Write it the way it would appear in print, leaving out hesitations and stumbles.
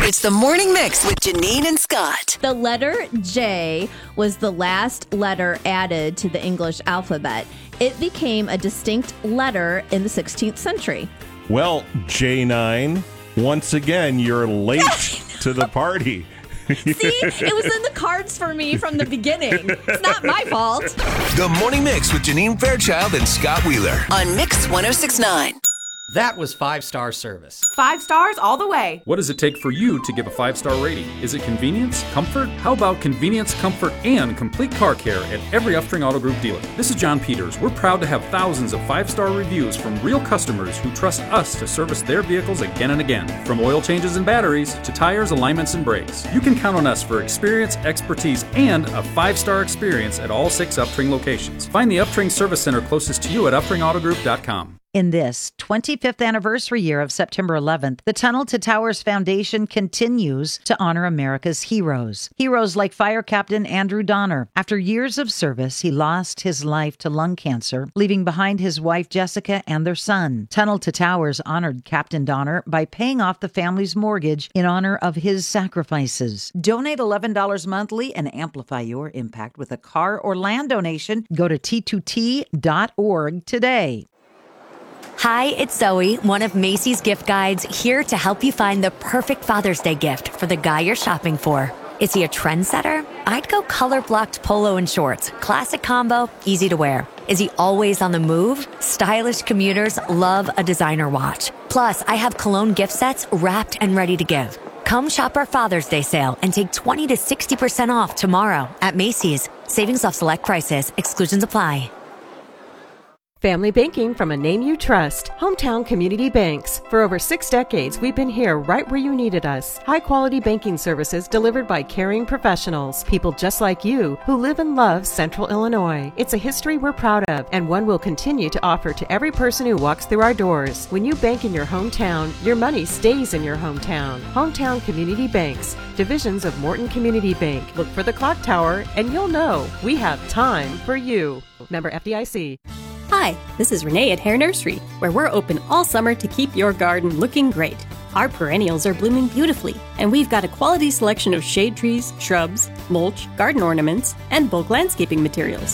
It's the Morning Mix with Janine and Scott. The letter J was the last letter added to the English alphabet. It became a distinct letter in the 16th century. Well, J9, once again, you're late to the party. See, it was in the cards for me from the beginning. It's not my fault. The Morning Mix with Janine Fairchild and Scott Wheeler. On Mix 106.9. That was 5-star service. 5 stars all the way. What does it take for you to give a 5-star rating? Is it convenience? Comfort? How about convenience, comfort, and complete car care at every Uftring Auto Group dealer? This is John Peters. We're proud to have thousands of 5-star reviews from real customers who trust us to service their vehicles again and again. From oil changes and batteries to tires, alignments, and brakes. You can count on us for experience, expertise, and a 5-star experience at all 6 Uftring locations. Find the Uftring Service Center closest to you at UftringAutogroup.com. In this 25th anniversary year of September 11th, the Tunnel to Towers Foundation continues to honor America's heroes. Heroes like Fire Captain Andrew Donner. After years of service, he lost his life to lung cancer, leaving behind his wife Jessica and their son. Tunnel to Towers honored Captain Donner by paying off the family's mortgage in honor of his sacrifices. Donate $11 monthly and amplify your impact with a car or land donation. Go to T2T.org today. Hi, it's Zoe, one of Macy's gift guides, here to help you find the perfect Father's Day gift for the guy you're shopping for. Is he a trendsetter? I'd go color-blocked polo and shorts. Classic combo, easy to wear. Is he always on the move? Stylish commuters love a designer watch. Plus, I have cologne gift sets wrapped and ready to give. Come shop our Father's Day sale and take 20 to 60% off tomorrow at Macy's. Savings off select prices. Exclusions apply. Family banking from a name you trust. Hometown Community Banks. For over 6 decades, we've been here right where you needed us. High-quality banking services delivered by caring professionals. People just like you who live and love Central Illinois. It's a history we're proud of and one we'll continue to offer to every person who walks through our doors. When you bank in your hometown, your money stays in your hometown. Hometown Community Banks. Divisions of Morton Community Bank. Look for the clock tower and you'll know we have time for you. Member FDIC. Hi, this is Renee at Hare Nursery, where we're open all summer to keep your garden looking great. Our perennials are blooming beautifully, and we've got a quality selection of shade trees, shrubs, mulch, garden ornaments, and bulk landscaping materials.